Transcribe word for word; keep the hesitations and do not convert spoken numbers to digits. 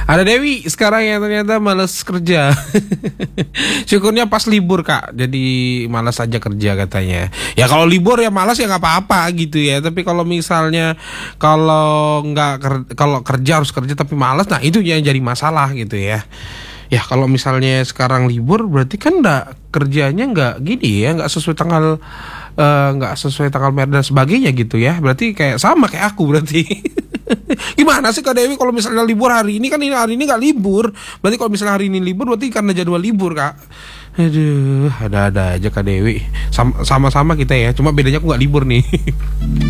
Ada Dewi sekarang yang ternyata malas kerja. Syukurnya pas libur kak, jadi malas aja kerja katanya. Ya kalau libur ya malas ya nggak apa-apa gitu ya. Tapi kalau misalnya kalau nggak ker- kalau kerja harus kerja tapi malas, nah itu yang jadi masalah gitu ya. Ya kalau misalnya sekarang libur berarti kan nggak kerjanya nggak gini ya, nggak sesuai tanggal eh, nggak sesuai tanggal merah dan sebagainya gitu ya. Berarti kayak sama kayak aku berarti. Gimana sih Kak Dewi kalau misalnya libur hari ini, kan ini hari ini nggak libur. Berarti kalau misalnya hari ini libur berarti karena jadwal libur Kak. Aduh, ada-ada aja Kak Dewi. Sam- Sama-sama kita ya, cuma bedanya aku nggak libur nih.